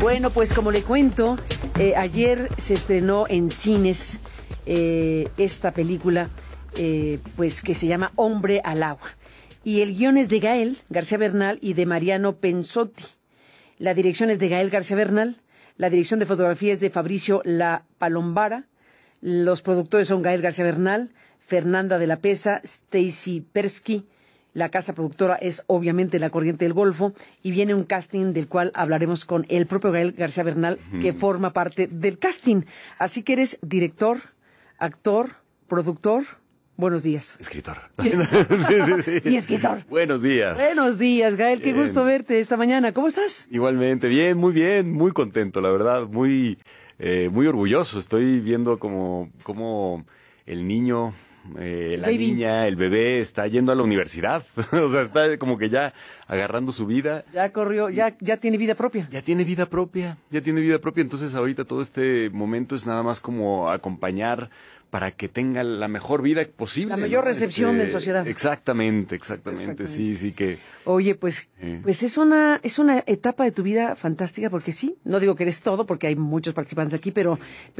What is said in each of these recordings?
Bueno, pues como le cuento, ayer se estrenó en cines esta película, pues que se llama Hombre al Agua. Y el guión es de Gael García Bernal y de Mariano Pensotti. La dirección es de Gael García Bernal. La dirección de fotografía es de Fabricio La Palombara. Los productores son Gael García Bernal, Fernanda de la Pesa, Stacy Persky. La casa productora es obviamente La Corriente del Golfo y viene un casting del cual hablaremos con el propio Gael García Bernal, que forma parte del casting. Así que eres director, actor, productor. Buenos días. Escritor. Sí. Y escritor. Buenos días. Buenos días, Gael. Qué gusto verte esta mañana. ¿Cómo estás? Igualmente, bien, muy contento, la verdad, muy orgulloso. Estoy viendo como el niño, la baby. Niña, el bebé está yendo a la universidad. O sea, está como que ya agarrando su vida. Ya corrió, ya tiene vida propia. Ya tiene vida propia. Entonces ahorita todo este momento es nada más como acompañar para que tenga la mejor vida posible. La mayor recepción de la sociedad. Exactamente. Sí que... Oye, pues es una etapa de tu vida fantástica, porque sí, no digo que eres todo, porque hay muchos participantes aquí, pero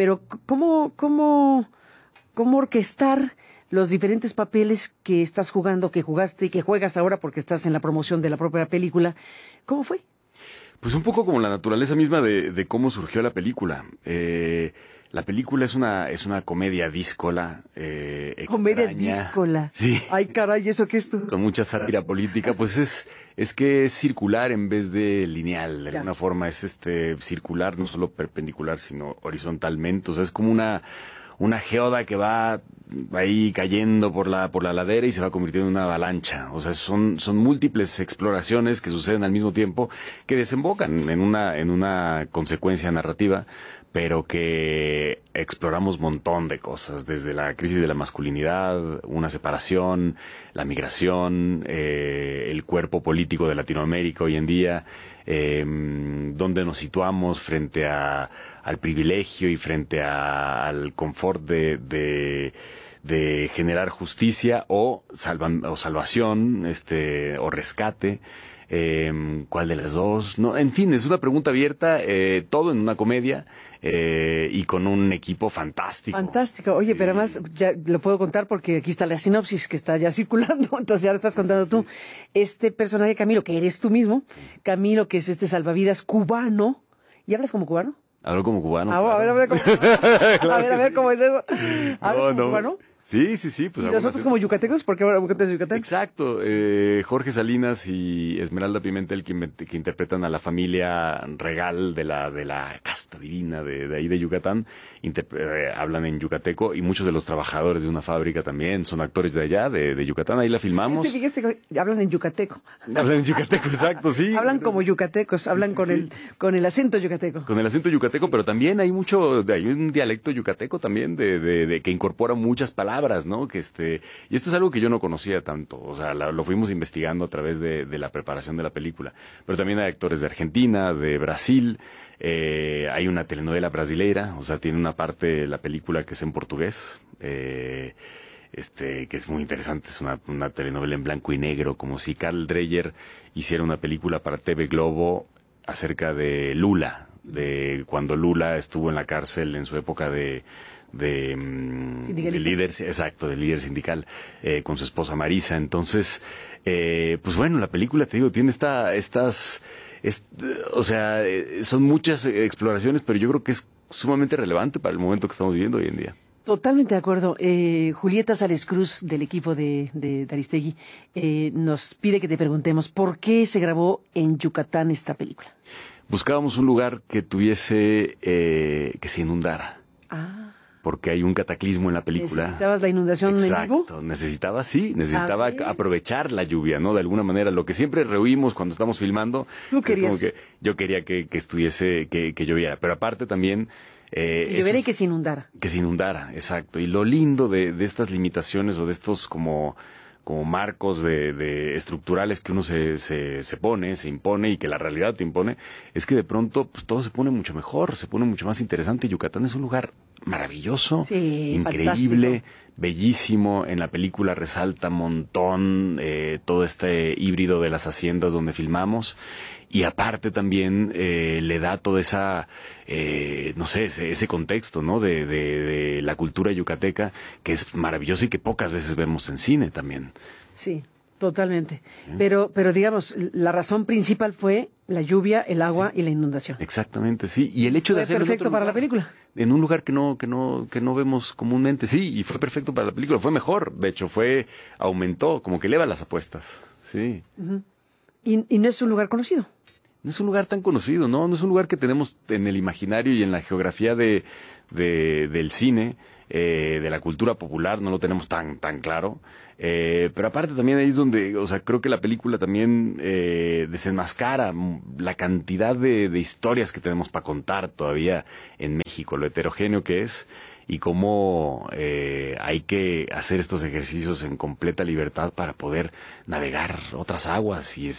¿cómo orquestar los diferentes papeles que estás jugando, que jugaste y que juegas ahora porque estás en la promoción de la propia película? ¿Cómo fue? Pues un poco como la naturaleza misma de cómo surgió la película. La película es una comedia díscola, extraña. ¿Comedia díscola? Sí. Ay, caray, ¿eso qué es tú? Con mucha sátira política, pues es que es circular en vez de lineal. De alguna forma es circular, no solo perpendicular, sino horizontalmente. O sea, es como una geoda que va ahí cayendo por la ladera y se va convirtiendo en una avalancha. O sea, son múltiples exploraciones que suceden al mismo tiempo, que desembocan en una consecuencia narrativa, pero que exploramos un montón de cosas, desde la crisis de la masculinidad, una separación, la migración, el cuerpo político de Latinoamérica hoy en día, donde nos situamos frente al privilegio y frente al confort de generar justicia o salvación, o rescate. ¿Cuál de las dos? No, en fin, es una pregunta abierta, todo en una comedia, y con un equipo fantástico. Fantástico. Oye, sí. Pero además ya lo puedo contar porque aquí está la sinopsis que está ya circulando, entonces ya lo estás contando tú. Este personaje, Camilo, que eres tú mismo, Camilo, que es este salvavidas cubano. ¿Y hablas como cubano? Hablo como cubano. Claro. A ver, claro a ver, ¿cómo es eso? ¿Hablas como cubano? Sí. Pues ¿y nosotros como yucatecos? ¿Por qué ahora de Yucatán? Exacto. Jorge Salinas y Esmeralda Pimentel que interpretan a la familia regal de la casta divina de ahí de Yucatán, hablan en yucateco, y muchos de los trabajadores de una fábrica también son actores de allá, de Yucatán. Ahí la filmamos. Fíjate, hablan en yucateco. Hablan en yucateco, exacto, sí. Hablan como yucatecos, hablan con el acento yucateco. Con el acento yucateco, pero también hay un dialecto yucateco también de que incorpora muchas palabras, ¿no? Y esto es algo que yo no conocía tanto, o sea, lo fuimos investigando a través de la preparación de la película, pero también hay actores de Argentina, de Brasil, hay una telenovela brasileira, o sea, tiene una parte de la película que es en portugués, que es muy interesante, es una telenovela en blanco y negro, como si Carl Dreyer hiciera una película para TV Globo acerca de Lula, de cuando Lula estuvo en la cárcel en su época de líder, exacto, de líder sindical, con su esposa Marisa. Entonces, pues bueno, la película, te digo, tiene son muchas exploraciones, pero yo creo que es sumamente relevante para el momento que estamos viviendo hoy en día. Totalmente de acuerdo. Julieta Sales Cruz, del equipo de Aristegui, nos pide que te preguntemos ¿por qué se grabó en Yucatán esta película? Buscábamos un lugar que tuviese, que se inundara. Porque hay un cataclismo en la película. ¿Necesitabas la inundación en vivo? Exacto, necesitaba aprovechar la lluvia, ¿no? De alguna manera, lo que siempre rehuimos cuando estamos filmando. ¿Tú querías? Como que yo quería que estuviese, que lloviera, pero aparte también... que lloviera y que se inundara. Que se inundara, exacto. Y lo lindo de estas limitaciones o de estos como marcos de estructurales que uno se impone y que la realidad te impone, es que de pronto pues todo se pone mucho mejor, se pone mucho más interesante. Yucatán es un lugar maravilloso, sí, increíble, fantástico. Bellísimo. En la película resalta un montón todo este híbrido de las haciendas donde filmamos. Y aparte también le da toda esa, no sé, ese contexto, ¿no? De la cultura yucateca, que es maravilloso y que pocas veces vemos en cine también. Sí, totalmente. Pero digamos, la razón principal fue la lluvia, el agua y la inundación. Exactamente, sí. Y el hecho de Fue hacerlo en perfecto otro para la lugar, película. en un lugar que no vemos comúnmente, sí, y fue perfecto para la película, fue mejor, de hecho, aumentó, como que eleva las apuestas, sí. Y no es un lugar conocido. No es un lugar tan conocido, ¿no? No es un lugar que tenemos en el imaginario y en la geografía del cine, de la cultura popular, no lo tenemos tan claro. Pero aparte también ahí es donde, o sea, creo que la película también desenmascara la cantidad de historias que tenemos para contar todavía en México, lo heterogéneo que es y cómo hay que hacer estos ejercicios en completa libertad para poder navegar otras aguas y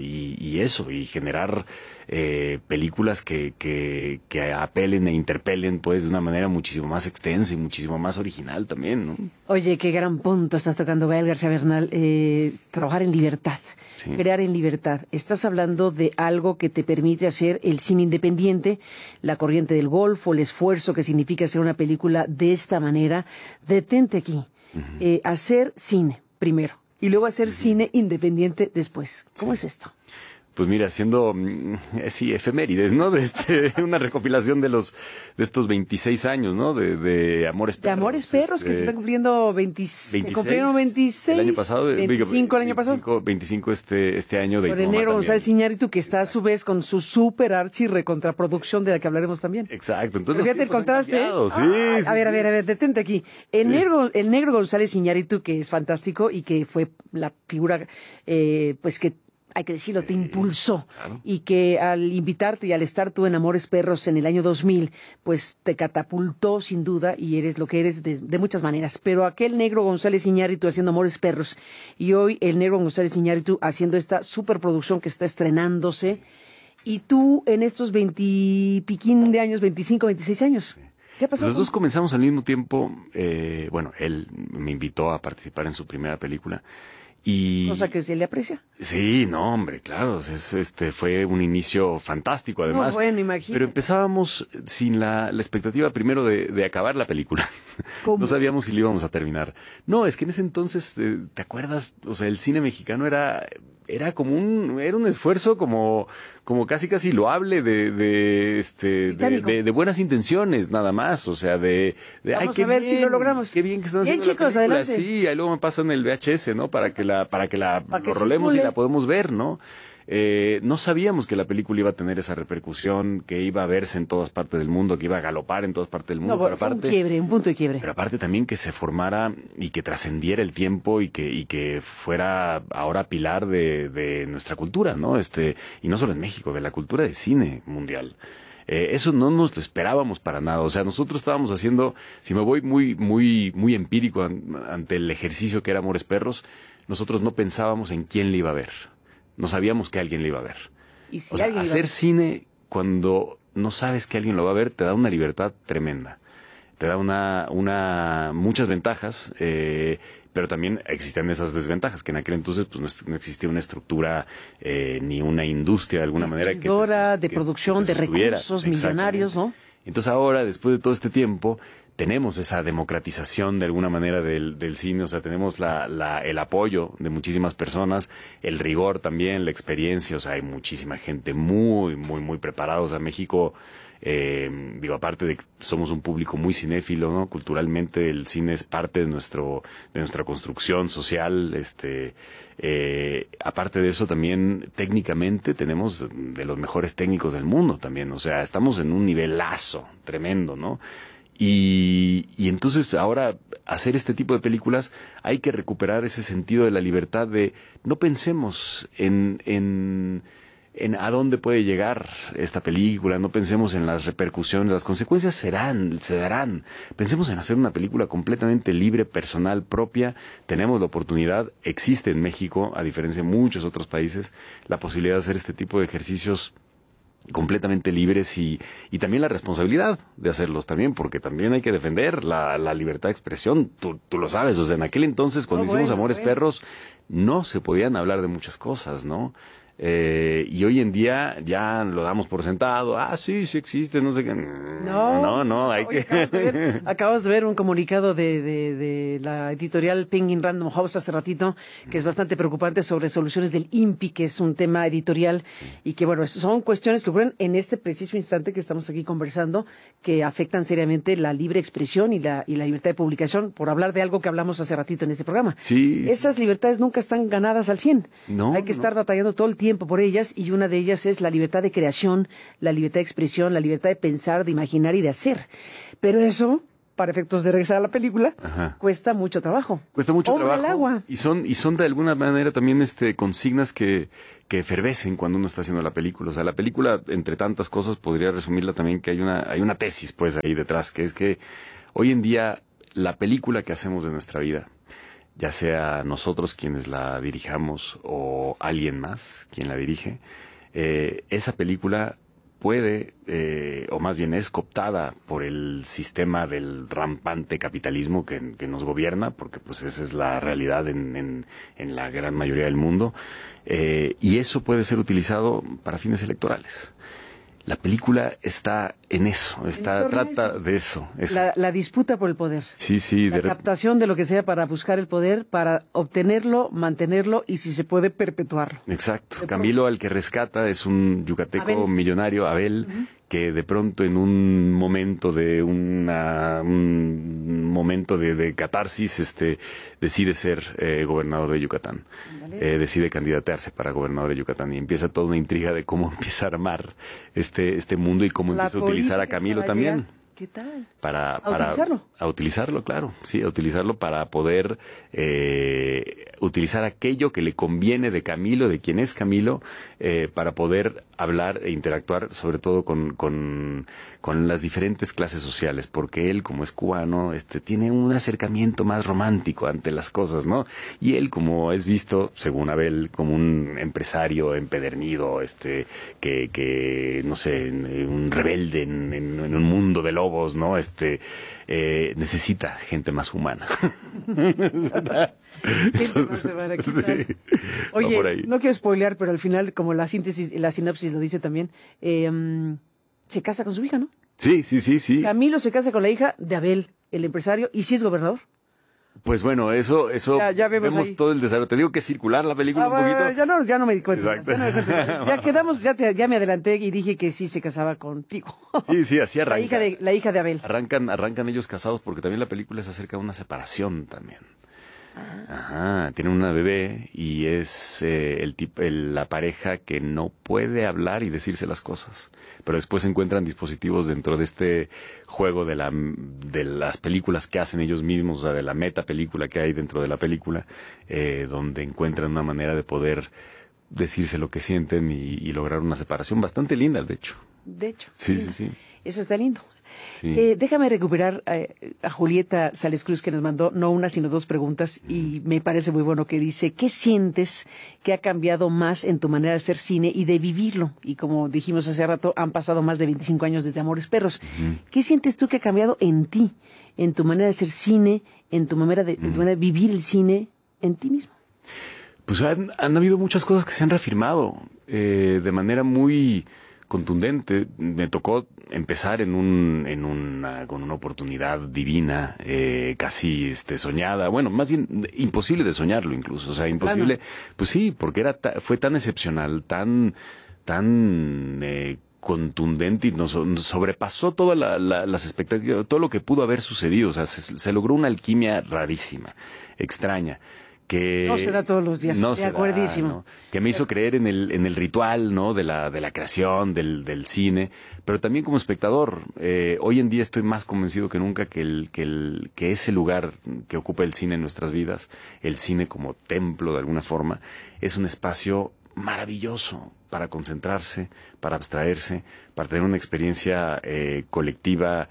eso, y generar películas que apelen e interpelen pues de una manera muchísimo más extensa y muchísimo más original también, ¿no? Oye, qué gran punto estás tocando, Gael García Bernal. Trabajar en libertad, Sí. crear en libertad. Estás hablando de algo que te permite hacer el cine independiente, la corriente del Golfo, el esfuerzo que significa hacer una película de esta manera. Detente aquí. Hacer cine primero y luego hacer cine independiente después. ¿Cómo es esto? Pues mira, haciendo, sí, efemérides, ¿no? Una recopilación de estos 26 años, ¿no? De Amores De Perros. Amores Perros, que se están cumpliendo 26. Se cumplieron 26. El año pasado. 25 el año pasado. 25 este año de Por el Idioma negro también. González Iñárritu, que está a su vez con su super archi recontraproducción de la que hablaremos también. Exacto. Entonces, Fíjate el contraste. Sí, Ay, sí, a ver, detente aquí. El negro González Iñárritu, que es fantástico y que fue la figura, pues que hay que decirlo, te impulsó. Claro. Y que al invitarte y al estar tú en Amores Perros en el año 2000, pues te catapultó sin duda y eres lo que eres de muchas maneras. Pero aquel negro González Iñárritu haciendo Amores Perros y hoy el negro González Iñárritu haciendo esta superproducción que está estrenándose y tú en estos 20 piquín de años, 25, 26 años. ¿Qué pasó? Los dos comenzamos al mismo tiempo. Bueno, él me invitó a participar en su primera película. Y Cosa que se le aprecia. sí, no, hombre, claro, fue un inicio fantástico además. No, bueno, imagínate. Pero empezábamos sin la expectativa primero de acabar la película. ¿Cómo? No sabíamos si la íbamos a terminar. No, es que en ese entonces, ¿te acuerdas? O sea, el cine mexicano era como un esfuerzo como casi loable de buenas intenciones, nada más, o sea, Vamos ay, qué a ver bien, si lo logramos. qué bien que están Bien, haciendo chicos, la película. adelante. Sí, ahí luego me pasan el VHS, ¿no? Para que lo rolemos circule. y la podemos ver, ¿no? No sabíamos que la película iba a tener esa repercusión, que iba a verse en todas partes del mundo, que iba a galopar en todas partes del mundo. No, pero fue aparte, un quiebre, un punto de quiebre. pero aparte también que se formara y que trascendiera el tiempo y que fuera ahora pilar de nuestra cultura, ¿no? Y no solo en México, de la cultura de cine mundial. Eso no nos lo esperábamos para nada. O sea, nosotros estábamos haciendo, si me voy muy empírico ante el ejercicio que era Amores Perros, nosotros no pensábamos en quién le iba a ver. No sabíamos que alguien le iba a ver. Y si O sea, alguien iba a hacer ver. cine cuando no sabes que alguien lo va a ver te da una libertad tremenda. Te da muchas ventajas, pero también existen esas desventajas, que en aquel entonces pues no existía una estructura ni una industria de alguna manera Distribuidora, de producción, de sostuviera. recursos millonarios, ¿no? Entonces ahora, después de todo este tiempo, tenemos esa democratización de alguna manera del cine, o sea, tenemos el apoyo de muchísimas personas, el rigor también, la experiencia, o sea, hay muchísima gente muy preparada, o sea, México, aparte de que somos un público muy cinéfilo, ¿no? Culturalmente el cine es parte de nuestra construcción social, aparte de eso también técnicamente tenemos de los mejores técnicos del mundo también, o sea, estamos en un nivelazo tremendo, ¿no? Y entonces ahora hacer este tipo de películas hay que recuperar ese sentido de la libertad de no pensemos en a dónde puede llegar esta película, no pensemos en las repercusiones, las consecuencias se darán. Pensemos en hacer una película completamente libre, personal, propia. Tenemos la oportunidad, existe en México, a diferencia de muchos otros países, la posibilidad de hacer este tipo de ejercicios completamente libres y también la responsabilidad de hacerlos también, porque también hay que defender la libertad de expresión. Tú lo sabes, o sea, en aquel entonces cuando hicimos Amores Perros no se podían hablar de muchas cosas, ¿no? Y hoy en día ya lo damos por sentado. Sí existe, no sé qué. No, hay que... Acabamos de ver un comunicado de la editorial Penguin Random House hace ratito, que es bastante preocupante, sobre soluciones del INPI, que es un tema editorial, y que, bueno, son cuestiones que ocurren en este preciso instante que estamos aquí conversando, que afectan seriamente la libre expresión y la libertad de publicación, por hablar de algo que hablamos hace ratito en este programa. Sí. Esas libertades nunca están ganadas al 100. Hay que estar batallando todo el tiempo por ellas, y una de ellas es la libertad de creación, la libertad de expresión, la libertad de pensar, de imaginar y de hacer. Pero eso, para efectos de regresar a la película, cuesta mucho trabajo. Cuesta mucho Hombre trabajo. Al agua. Y son de alguna manera también consignas que efervescen cuando uno está haciendo la película. O sea, la película, entre tantas cosas, podría resumirla también que hay una tesis pues ahí detrás, que es que hoy en día la película que hacemos de nuestra vida, ya sea nosotros quienes la dirijamos o alguien más quien la dirige, esa película puede, o más bien es cooptada por el sistema del rampante capitalismo que nos gobierna, porque pues esa es la realidad en la gran mayoría del mundo, y eso puede ser utilizado para fines electorales. La película está en eso, trata de eso. La disputa por el poder. Sí. La captación de lo que sea para buscar el poder, para obtenerlo, mantenerlo y, si se puede, perpetuarlo. Exacto. Camilo, al que rescata, es un yucateco millonario, Abel, que de pronto en un momento de de catarsis, decide ser gobernador de Yucatán. Decide candidatearse para gobernador de Yucatán y empieza toda una intriga de cómo empieza a armar este mundo y cómo empieza a utilizar a Camilo también. ¿Qué tal? ¿A utilizarlo? A utilizarlo, claro. Sí, a utilizarlo para poder utilizar aquello que le conviene de Camilo, de quien es Camilo, para poder hablar e interactuar sobre todo con las diferentes clases sociales, porque él, como es cubano, tiene un acercamiento más romántico ante las cosas, ¿no? Y él, como es visto, según Abel, como un empresario empedernido, que no sé, un rebelde en un mundo de lobos, ¿no? Necesita gente más humana. Oye, no quiero spoilear, pero al final, como la sinopsis lo dice también, se casa con su hija, ¿no? Sí. Camilo se casa con la hija de Abel, el empresario, y sí es gobernador. Pues bueno, eso ya vemos todo el desarrollo. Te digo que es circular la película un poquito. Ya no me di cuenta. Exacto. Ya quedamos, ya me adelanté y dije que sí se casaba contigo. Sí, así arranca. La hija de Abel. Arrancan ellos casados, porque también la película es acerca de una separación también. Tienen una bebé y es la pareja que no puede hablar y decirse las cosas, pero después encuentran dispositivos dentro de este juego de las películas que hacen ellos mismos, o sea, de la meta película que hay dentro de la película, donde encuentran una manera de poder decirse lo que sienten y lograr una separación bastante linda, de hecho. Sí. Eso está lindo. Sí. Déjame recuperar a Julieta Sales Cruz, que nos mandó no una sino dos preguntas, y me parece muy bueno, que dice: ¿qué sientes que ha cambiado más en tu manera de hacer cine y de vivirlo? Y como dijimos hace rato, han pasado más de 25 años desde Amores Perros. ¿Qué sientes tú que ha cambiado en ti, en tu manera de hacer cine, en tu manera de vivir el cine, en ti mismo? Pues han habido muchas cosas que se han reafirmado de manera muy contundente. Me tocó empezar con una oportunidad divina, casi soñada, bueno, más bien imposible de soñarlo incluso, o sea, imposible, pues sí, porque fue tan excepcional, tan contundente, y nos sobrepasó todas las expectativas, todo lo que pudo haber sucedido. O sea, se logró una alquimia rarísima, extraña, que no se da todos los días, de acuerdísimo. ¿no? Que me hizo creer en el ritual, ¿no? de la creación, del cine, pero también como espectador. Hoy en día estoy más convencido que nunca que ese lugar que ocupa el cine en nuestras vidas, el cine como templo de alguna forma, es un espacio maravilloso para concentrarse, para abstraerse, para tener una experiencia colectiva,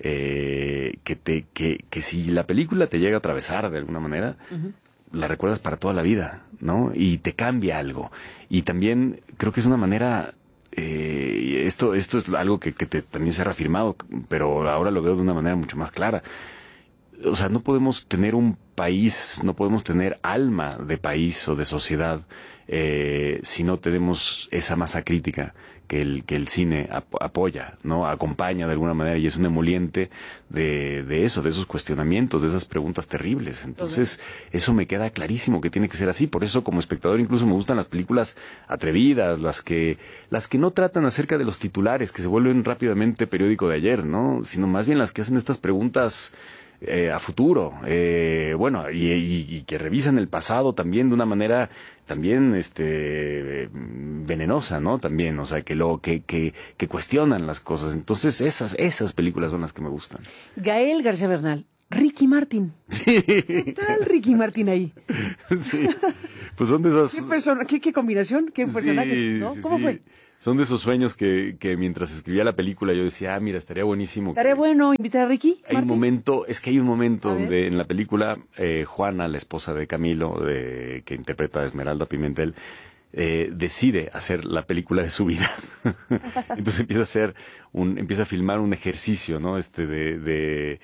que si la película te llega a atravesar de alguna manera, la recuerdas para toda la vida, ¿no? Y te cambia algo. Y también creo que es una manera, esto es algo que también se ha reafirmado, pero ahora lo veo de una manera mucho más clara. O sea, no podemos tener un país, no podemos tener alma de país o de sociedad si no tenemos esa masa crítica que el cine apoya, ¿no? Acompaña de alguna manera y es un emoliente de esos cuestionamientos, de esas preguntas terribles. Entonces, eso me queda clarísimo que tiene que ser así. Por eso, como espectador, incluso me gustan las películas atrevidas, las que no tratan acerca de los titulares, que se vuelven rápidamente periódico de ayer, ¿no? Sino más bien las que hacen estas preguntas a futuro, bueno, y que revisan el pasado también de una manera también venenosa, ¿no? También, o sea, que cuestionan las cosas. Entonces, esas películas son las que me gustan. Gael García Bernal, Ricky Martin. Sí. ¿Qué tal Ricky Martin ahí? Sí. Pues son de esas... ¿Qué combinación? ¿Qué personajes? Sí, ¿No? sí, ¿Cómo sí. fue? Son de esos sueños que mientras escribía la película yo decía, mira, estaría buenísimo. ¿Estaría bueno invitar a Ricky Hay Martin? un momento donde en la película Juana, la esposa de Camilo, que interpreta a Esmeralda Pimentel, decide hacer la película de su vida. Entonces empieza a filmar un ejercicio, ¿no? de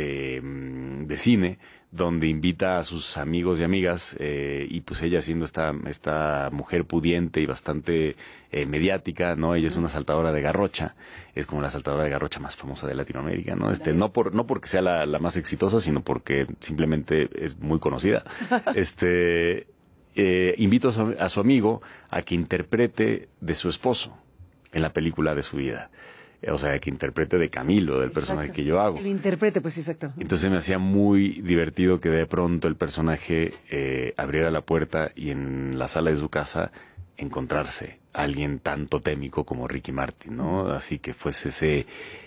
cine, donde invita a sus amigos y amigas, y pues ella siendo esta mujer pudiente y bastante mediática, ¿no? Ella es una saltadora de garrocha, es como la saltadora de garrocha más famosa de Latinoamérica, ¿no? No porque sea la más exitosa, sino porque simplemente es muy conocida. Invito a su amigo a que interprete de su esposo en la película de su vida. O sea, que interprete de Camilo, del personaje que yo hago. Que lo interprete, pues exacto. Entonces me hacía muy divertido que de pronto el personaje abriera la puerta y en la sala de su casa encontrarse a alguien tan totémico como Ricky Martin, ¿no? Así que fuese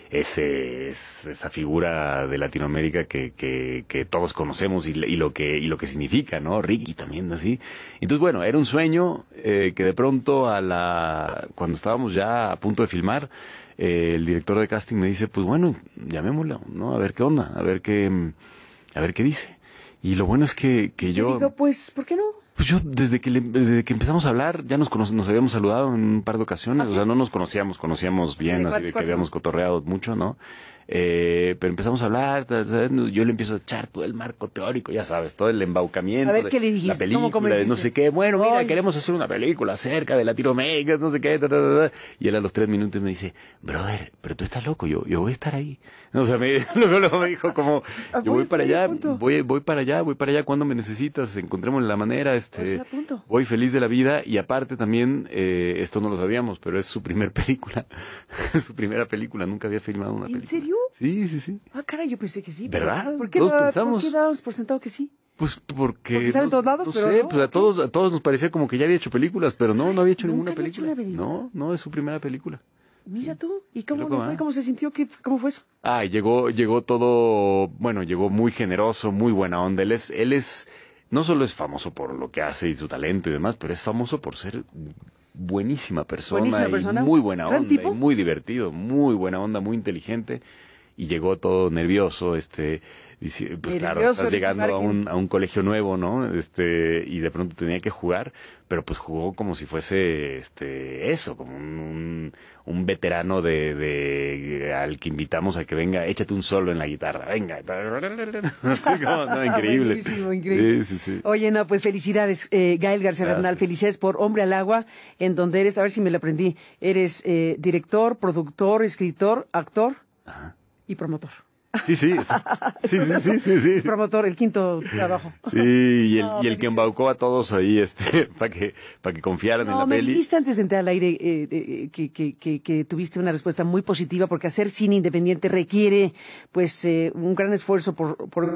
esa figura de Latinoamérica que todos conocemos y lo que significa, ¿no? Ricky también, así. Entonces, bueno, era un sueño que de pronto cuando estábamos ya a punto de filmar, el director de casting me dice, pues bueno, llamémosla, ¿no? A ver qué onda, a ver qué dice. Y lo bueno es que yo... Digo, pues, ¿por qué no? Pues yo, desde que empezamos a hablar, ya nos habíamos saludado en un par de ocasiones. ¿Ah, sí? O sea, no nos conocíamos bien, así de que habíamos cotorreado mucho, ¿no? Pero empezamos a hablar, yo le empiezo a echar todo el marco teórico, ya sabes, todo el embaucamiento. A ver, ¿qué le dijiste? La película, de no sé qué. Bueno, mira, queremos hacer una película acerca de Latinoamérica, no sé qué. Y él a los 3 minutos me dice, brother, pero tú estás loco, yo voy a estar ahí. O sea, luego me dijo como, yo voy para allá, voy para allá, cuando me necesitas, encontremos la manera, voy feliz de la vida. Y aparte también, esto no lo sabíamos, pero es su primer película, su primera película, nunca había filmado una película. ¿En serio? Sí. Ah, caray, yo pensé que sí. ¿Verdad? ¿Por qué Todos pensamos. ¿por qué dábamos por sentado que sí? Pues porque sale en todos lados, no pero sé, no, pues a todos nos parecía como que ya había hecho películas, pero no había hecho ninguna había hecho película. una película. No, es su primera película. Mira tú, ¿y cómo loco, le fue? ¿eh? ¿Cómo se sintió? ¿Cómo fue eso? Llegó todo, bueno, llegó muy generoso, muy buena onda. Él es, no solo es famoso por lo que hace y su talento y demás, pero es famoso por ser buenísima persona, y muy buena onda, y muy divertido, muy buena onda, muy inteligente. Y llegó todo nervioso, pues claro, estás llegando a un colegio nuevo, ¿no? Y de pronto tenía que jugar, pero pues jugó como si fuese, eso, como un veterano al que invitamos a que venga, échate un solo en la guitarra, venga. No, increíble. Buenísimo, increíble. Sí. Oye, no, pues felicidades, Gael García Bernal, felicidades por Hombre al Agua, en donde eres, a ver si me lo aprendí, eres director, productor, escritor, actor. Ajá. Y promotor. Sí. Promotor, el quinto trabajo. Sí, y el que embaucó a todos ahí, para que confiaran en la peli. Me dijiste antes de entrar al aire que tuviste una respuesta muy positiva, porque hacer cine independiente requiere, pues, un gran esfuerzo por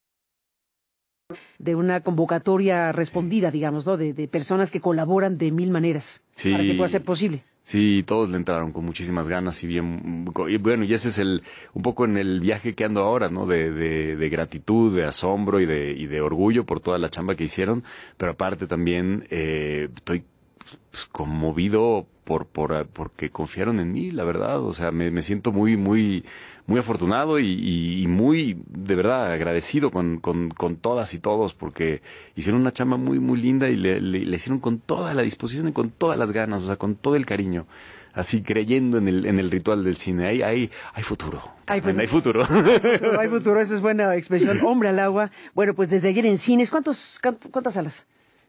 de una convocatoria respondida, digamos, ¿no? De personas que colaboran de 1000 maneras para que pueda ser posible. Sí, todos le entraron con muchísimas ganas y bueno, y ese es un poco en el viaje que ando ahora, ¿no? De gratitud, de asombro y de orgullo por toda la chamba que hicieron, pero aparte también estoy conmovido porque confiaron en mí, la verdad. O sea, me siento muy afortunado y muy, de verdad, agradecido con todas y todos, porque hicieron una chamba muy linda y le hicieron con toda la disposición y con todas las ganas, o sea, con todo el cariño. así creyendo en el ritual del cine. Hay futuro. Hay futuro. Hay futuro, esa es buena expresión. Hombre al agua. Bueno, pues desde ayer en cines, ¿cuántas salas?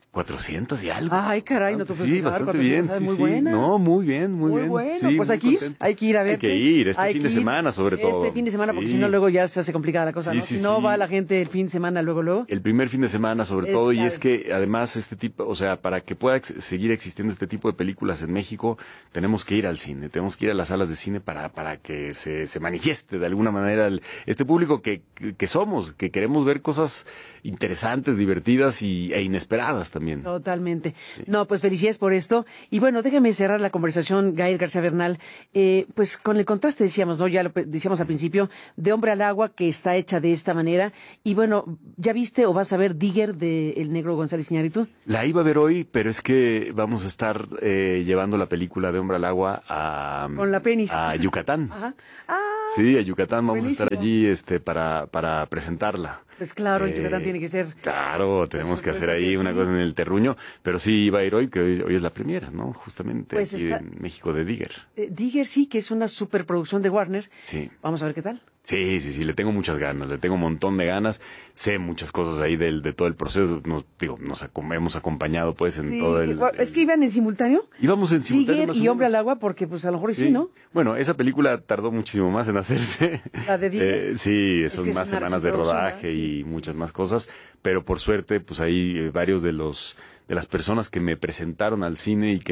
400 y algo. Ay, caray, no te puedes Sí, bastante bien. Sí, muy sí. buena. No, muy bien, muy bien. Bueno, sí, pues hay que ir a ver. Hay que ir, este fin de semana sobre todo. Este fin de semana, porque Sí. si no luego ya se hace complicada la cosa, Sí, ¿no? sí, Si no sí. va la gente el fin de semana luego. El primer fin de semana sobre Es todo, y clave. es que además este tipo, o sea, para que pueda seguir existiendo este tipo de películas en México, tenemos que ir al cine, tenemos que ir a las salas de cine para que se manifieste de alguna manera este público que somos, que queremos ver cosas interesantes, divertidas e inesperadas también. Totalmente. No, pues felicidades por esto. Y bueno, déjame cerrar la conversación, Gael García Bernal. Pues con el contraste decíamos, ¿no? Ya lo decíamos al principio, de Hombre al Agua, que está hecha de esta manera. Y bueno, ¿ya viste o vas a ver Digger de El Negro González Iñárritu? La iba a ver hoy, pero es que vamos a estar llevando la película de Hombre al Agua Con la penis. a Yucatán. Ajá. Ah, Sí, a Yucatán vamos a estar buenísimo. allí para presentarla. pues claro, en Yucatán tiene que ser. Claro, tenemos que hacer supuesto ahí que una sí. cosa en el terruño, pero sí iba a ir hoy, que hoy es la primera, ¿no? Justamente Pues aquí está- en México de Digger. Digger sí, que es una superproducción de Warner. Sí. Vamos a ver qué tal. Sí, le tengo muchas ganas, le tengo un montón de ganas, sé muchas cosas ahí de todo el proceso, hemos acompañado pues en Sí, todo el... es que iban en simultáneo. Íbamos en simultáneo Digger más o y Hombre menos. al Agua, porque pues a lo mejor sí, ¿no? Bueno, esa película tardó muchísimo más en hacerse. La de Digger. Sí, Es son que es más una semanas de superproducción, rodaje ¿verdad? y Sí, muchas sí. más cosas, pero por suerte, pues ahí varios de las personas que me presentaron al cine y que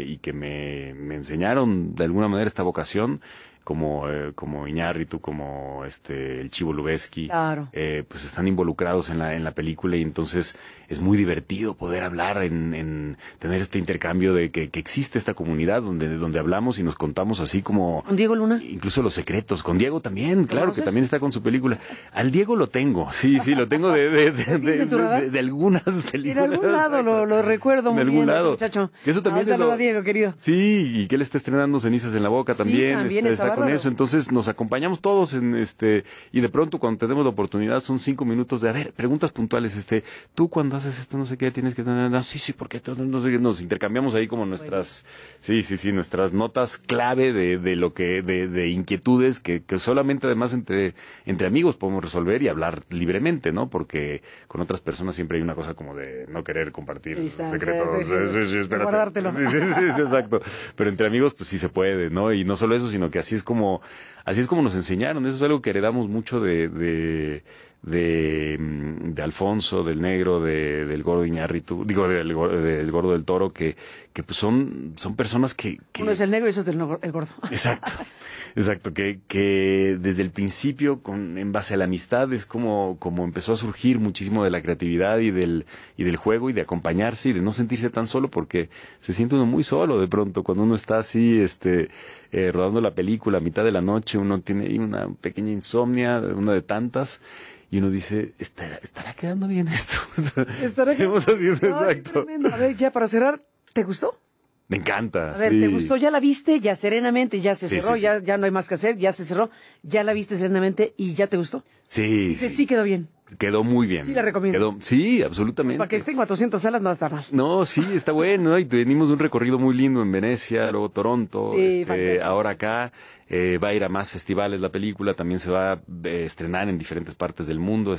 me enseñaron de alguna manera esta vocación, como Iñárritu, como el Chivo Lubeski, Claro. pues están involucrados en la película, y entonces es muy divertido poder hablar en tener este intercambio de que existe esta comunidad donde hablamos y nos contamos así como ¿Con Diego Luna? incluso los secretos. Con Diego también, claro, conoces? que también está con su película. Al Diego lo tengo, sí, lo tengo de tienes en tu radar? de algunas En películas. algún lado lo recuerdo muy En algún bien, lado. ese muchacho. Que eso también Un saludo es a Diego, querido. Sí, y que él está estrenando Cenizas en la Boca Sí, también, también está está con bárbaro. eso. Entonces nos acompañamos todos y de pronto cuando tenemos la oportunidad son 5 minutos de, a ver, preguntas puntuales, tú cuando haces esto no sé qué tienes que tener, no, sí, porque no sé qué, nos intercambiamos ahí como nuestras, nuestras notas clave de lo que, de inquietudes que solamente además entre amigos podemos resolver y hablar libremente, ¿no? Porque con otras personas siempre hay una cosa como de no querer compartir Distancia, secretos, sí, espérate. guardártelo. Sí, exacto. Pero entre amigos, pues sí se puede, ¿no? Y no solo eso, sino que así es como nos enseñaron. Eso es algo que heredamos mucho de Alfonso, del Negro, del Gordo Iñárritu, del Gordo del Toro, que pues son personas que... Uno es el negro y eso es el gordo. Exacto, que desde el principio, en base a la amistad, es como empezó a surgir muchísimo de la creatividad y del juego y de acompañarse y de no sentirse tan solo, porque se siente uno muy solo de pronto cuando uno está así, rodando la película a mitad de la noche, uno tiene ahí una pequeña insomnia, una de tantas. Y uno dice, ¿estará quedando bien esto? Hemos haciendo Ay, exacto. tremendo. A ver, ya para cerrar, ¿te gustó? Me encanta. A ver, sí. ¿te gustó? ¿Ya la viste? Ya serenamente, ya se Sí, cerró, sí, ya no hay más que hacer, ya se cerró, ya la viste serenamente y ya te gustó. Sí, Dices, sí quedó bien. Quedó muy bien. Sí la recomiendas. Sí, absolutamente. Para que estén 400 salas no está mal. No, sí, está bueno, ¿no? Y venimos de un recorrido muy lindo en Venecia, luego Toronto, Sí, fantástico. ahora acá, va a ir a más festivales la película, también se va a estrenar en diferentes partes del mundo,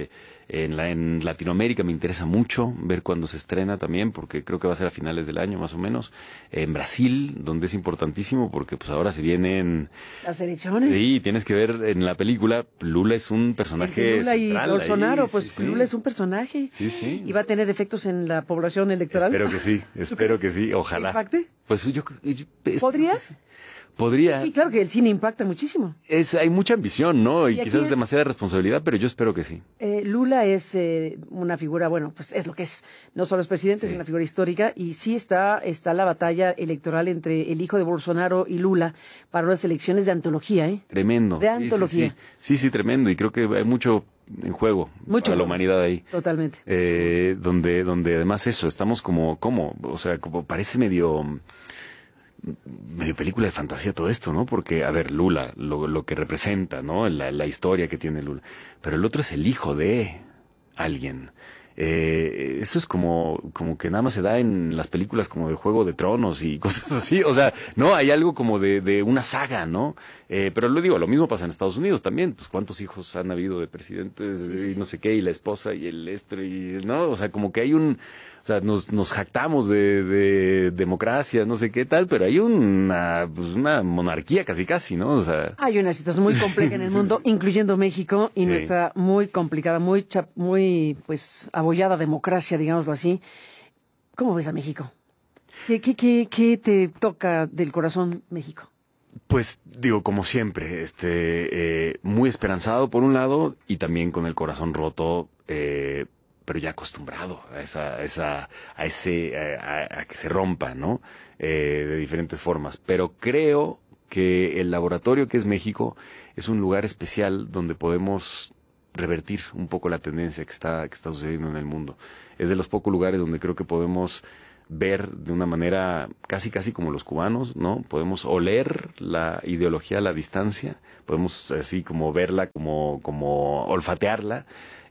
en Latinoamérica me interesa mucho ver cuándo se estrena también, porque creo que va a ser a finales del año más o menos, en Brasil, donde es importantísimo, porque pues ahora se vienen... Las elecciones. Sí, tienes que ver en la película, Lula es un personaje Lula y central Bolsonaro, ahí, pues sí, sí. Lula es un personaje. Sí. Y va a tener efectos en la población electoral. Espero que sí, ojalá. ¿Impacte? Pues yo ¿Podría? Podría. Sí, claro que el cine impacta muchísimo. Hay mucha ambición, ¿no? Y Y aquí- quizás demasiada responsabilidad, pero yo espero que sí. Lula es una figura, bueno, pues es lo que es. No solo es presidente, es una figura histórica. Y sí está la batalla electoral entre el hijo de Bolsonaro y Lula para unas elecciones de antología, ¿eh? Tremendo. De antología. Sí, tremendo. Y creo que hay mucho en juego Mucho para la juego. humanidad ahí. Totalmente. Donde además eso, estamos como parece medio película de fantasía todo esto, ¿no? Porque, a ver, Lula, lo que representa, ¿no? La historia que tiene Lula. Pero el otro es el hijo de alguien. Eso es como que nada más se da en las películas como de Juego de Tronos y cosas así. O sea, no, hay algo como de una saga, ¿no? Pero lo digo, lo mismo pasa en Estados Unidos también. Pues cuántos hijos han habido de presidentes y no sé qué, y la esposa y el y ¿no? O sea, como que hay o sea, nos jactamos de democracia, no sé qué tal, pero hay una monarquía casi, ¿no? O sea. Hay una situación muy compleja en el mundo, incluyendo México, y nuestra muy complicada, muy pues abollada democracia, digámoslo así. ¿Cómo ves a México? ¿Qué te toca del corazón México? Pues digo, como siempre, muy esperanzado por un lado y también con el corazón roto, pero ya acostumbrado a que se rompa, ¿no? De diferentes formas. Pero creo que el laboratorio que es México es un lugar especial donde podemos revertir un poco la tendencia que está sucediendo en el mundo. Es de los pocos lugares donde creo que podemos ver de una manera casi como los cubanos, ¿no? Podemos oler la ideología a la distancia, podemos así como verla, como olfatearla,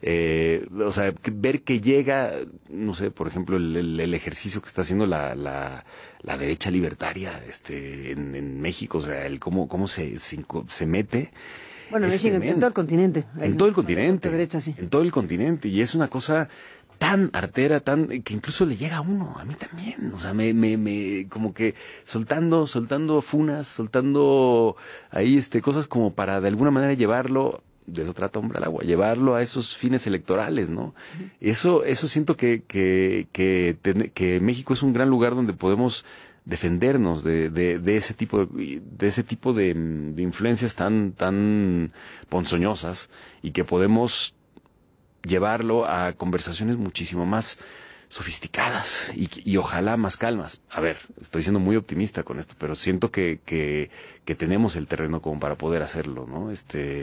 o sea, ver que llega, no sé, por ejemplo, el ejercicio que está haciendo la derecha libertaria, en México, o sea, el cómo se mete. Bueno, en México, en todo el continente. En todo el continente. Derecha, sí. En todo el continente. Y es una cosa tan artera, que incluso le llega a uno, a mí también. O sea, como que soltando funas, soltando ahí cosas como para de alguna manera llevarlo, de eso trata Hombre al Agua, llevarlo a esos fines electorales, ¿no? Eso siento que México es un gran lugar donde podemos defendernos de ese tipo de influencias tan ponzoñosas, y que podemos llevarlo a conversaciones muchísimo más sofisticadas y ojalá más calmas. A ver, estoy siendo muy optimista con esto, pero siento que tenemos el terreno como para poder hacerlo, ¿no?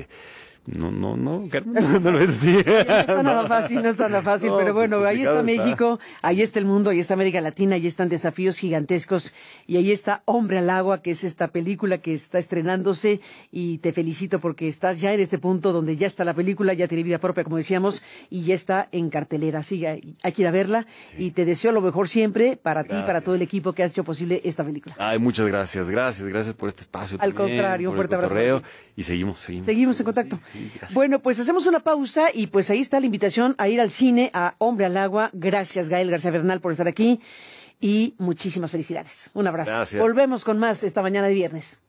No, Carmen, no lo es así. No está nada fácil, no, pero bueno, ahí está México, ahí está el mundo, ahí está América Latina, ahí están desafíos gigantescos, y ahí está Hombre al Agua, que es esta película que está estrenándose, y te felicito porque estás ya en este punto donde ya está la película, ya tiene vida propia, como decíamos, y ya está en cartelera, así hay que ir a verla, y te deseo lo mejor siempre para ti, para todo el equipo que ha hecho posible esta película. Ay, muchas gracias por este espacio. Al contrario, un fuerte abrazo. Y seguimos en contacto. Sí, bueno, pues hacemos una pausa y pues ahí está la invitación a ir al cine, a Hombre al Agua. Gracias, Gael García Bernal, por estar aquí y muchísimas felicidades. Un abrazo. Gracias. Volvemos con más esta mañana de viernes.